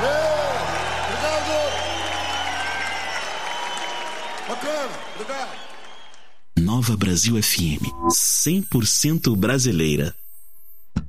Obrigado. Bacana, obrigado. Nova Brasil FM, 100% brasileira.